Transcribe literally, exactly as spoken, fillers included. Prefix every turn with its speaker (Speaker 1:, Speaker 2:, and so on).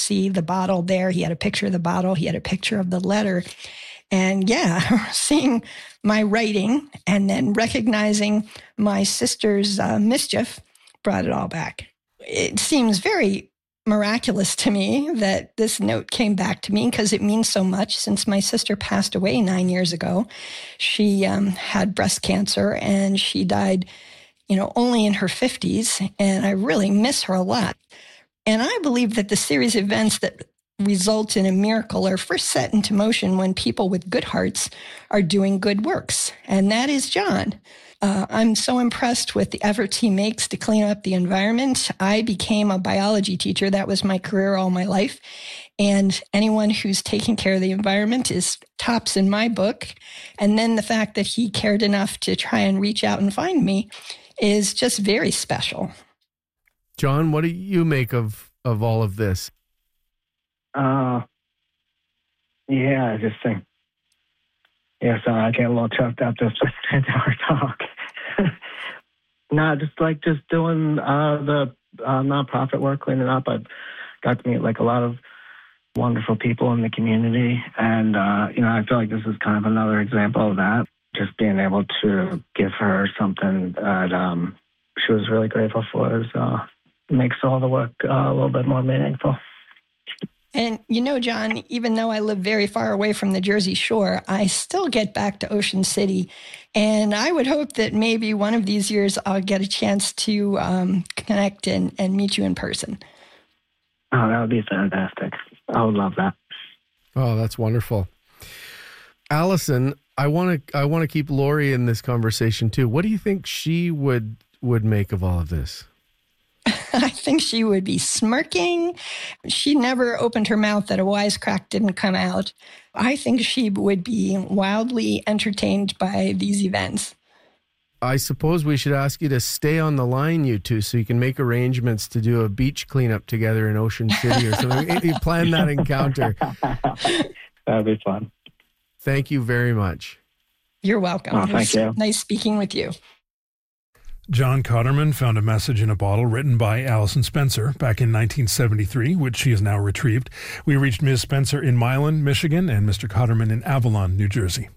Speaker 1: see the bottle there. He had a picture of the bottle. He had a picture of the letter. And yeah, seeing my writing and then recognizing my sister's uh, mischief brought it all back. It seems very miraculous to me that this note came back to me because it means so much since my sister passed away nine years ago. She um, had breast cancer and she died, you know, only in her fifties. And I really miss her a lot. And I believe that the series of events that result in a miracle are first set into motion when people with good hearts are doing good works. And that is John. Uh, I'm so impressed with the efforts he makes to clean up the environment. I became a biology teacher. That was my career all my life. And anyone who's taking care of the environment is tops in my book. And then the fact that he cared enough to try and reach out and find me is just very special.
Speaker 2: John, what do you make of, of all of this?
Speaker 3: Uh, yeah, I just think, yeah, sorry, I get a little choked up just listening to her talk. No, just like just doing uh, the uh, nonprofit work, cleaning up. I've got to meet like a lot of wonderful people in the community. And, uh, you know, I feel like this is kind of another example of that. Just being able to give her something that um, she was really grateful for is, uh, makes all the work uh, a little bit more meaningful.
Speaker 1: And you know, John, even though I live very far away from the Jersey Shore, I still get back to Ocean City. And I would hope that maybe one of these years I'll get a chance to um, connect and, and meet you in person.
Speaker 3: Oh, that would be fantastic. I would love that.
Speaker 2: Oh, that's wonderful. Allison, I want to I want to keep Lori in this conversation too. What do you think she would would make of all of this?
Speaker 1: I think she would be smirking. She never opened her mouth that a wisecrack didn't come out. I think she would be wildly entertained by these events.
Speaker 2: I suppose we should ask you to stay on the line, you two, so you can make arrangements to do a beach cleanup together in Ocean City or something. You plan that encounter.
Speaker 3: That'd be fun.
Speaker 2: Thank you very much.
Speaker 1: You're welcome.
Speaker 3: Oh, thank you.
Speaker 1: Nice speaking with you.
Speaker 4: John Cotterman found a message in a bottle written by Allison Spencer back in nineteen seventy-three, which she has now retrieved. We reached Miz Spencer in Milan, Michigan, and Mister Cotterman in Avalon, New Jersey.